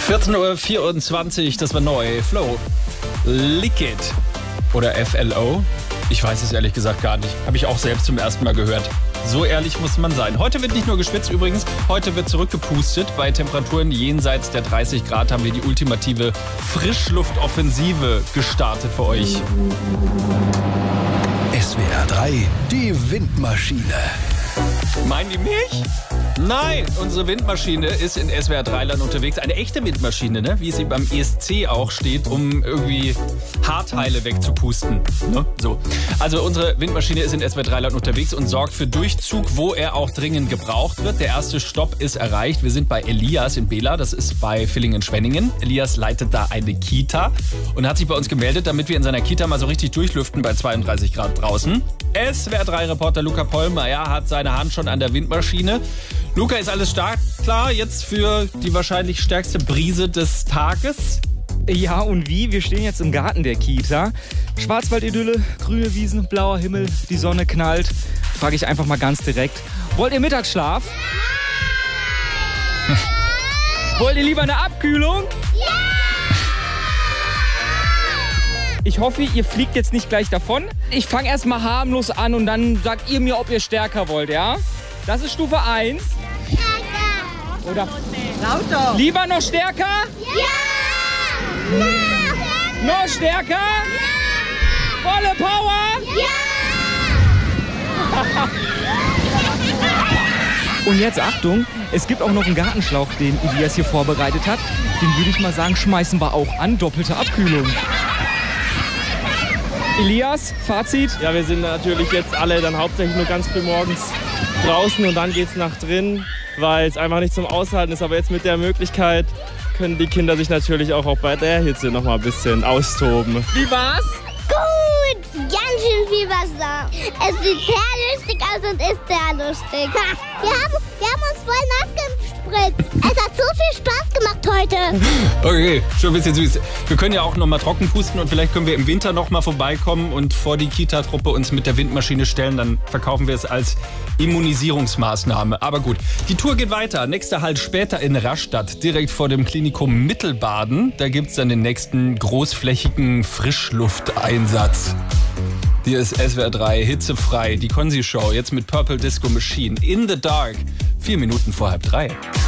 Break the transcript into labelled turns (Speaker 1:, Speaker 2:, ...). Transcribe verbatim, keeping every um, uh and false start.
Speaker 1: vierzehn Uhr vierundzwanzig, das war neu. Flow. Liquid. Oder F L O. Ich weiß es ehrlich gesagt gar nicht. Habe ich auch selbst zum ersten Mal gehört. So ehrlich muss man sein. Heute wird nicht nur geschwitzt übrigens, heute wird zurückgepustet. Bei Temperaturen jenseits der dreißig Grad haben wir die ultimative Frischluftoffensive gestartet für euch.
Speaker 2: S W R drei, die Windmaschine.
Speaker 1: Meinen die mich? Nein, unsere Windmaschine ist in S W R drei Land unterwegs. Eine echte Windmaschine, ne? Wie sie beim E S C auch steht, um irgendwie Haarteile wegzupusten. Ne? So. Also unsere Windmaschine ist in S W R drei Land unterwegs und sorgt für Durchzug, wo er auch dringend gebraucht wird. Der erste Stopp ist erreicht. Wir sind bei Elias in Bela, das ist bei Villingen-Schwenningen. Elias leitet da eine Kita und hat sich bei uns gemeldet, damit wir in seiner Kita mal so richtig durchlüften bei zweiunddreißig Grad draußen. S W R drei Reporter Luca Pollmeier hat seine Hand schon an der Windmaschine. Luca, ist alles stark klar jetzt für die wahrscheinlich stärkste Brise des Tages?
Speaker 3: Ja, und wie? Wir stehen jetzt im Garten der Kita. Schwarzwaldidylle, grüne Wiesen, blauer Himmel, die Sonne knallt. Frage ich einfach mal ganz direkt. Wollt ihr Mittagsschlaf? Ja! Wollt ihr lieber eine Abkühlung? Ja! Ich hoffe, ihr fliegt jetzt nicht gleich davon. Ich fange erstmal harmlos an und dann sagt ihr mir, ob ihr stärker wollt, ja? Das ist Stufe eins. Stärker. Oder lauter. Lieber noch stärker? Ja! Noch, noch stärker? Ja! Volle Power? Ja! Und jetzt Achtung, es gibt auch noch einen Gartenschlauch, den Elias hier vorbereitet hat. Den würde ich mal sagen, schmeißen wir auch an. Doppelte Abkühlung. Elias, Fazit?
Speaker 4: Ja, wir sind natürlich jetzt alle dann hauptsächlich nur ganz früh morgens draußen und dann geht's nach drin, weil es einfach nicht zum Aushalten ist. Aber jetzt mit der Möglichkeit können die Kinder sich natürlich auch, auch bei der Hitze noch mal ein bisschen austoben.
Speaker 3: Wie war's?
Speaker 5: Gut, ganz schön viel Wasser. Es sieht sehr lustig aus und ist sehr lustig. Wir haben, wir haben uns voll nass gespritzt. Es hat so viel Spaß gemacht heute.
Speaker 1: Okay, schon ein bisschen süß. Wir können ja auch noch mal trocken pusten und vielleicht können wir im Winter noch mal vorbeikommen und vor die Kita-Truppe uns mit der Windmaschine stellen. Dann verkaufen wir es als Immunisierungsmaßnahme. Aber gut, die Tour geht weiter. Nächster Halt später in Rastatt, direkt vor dem Klinikum Mittelbaden. Da gibt es dann den nächsten großflächigen Frischlufteinsatz. Hier ist S W R drei hitzefrei, die Konzi-Show, jetzt mit Purple Disco Machine. In the Dark, vier Minuten vor halb drei.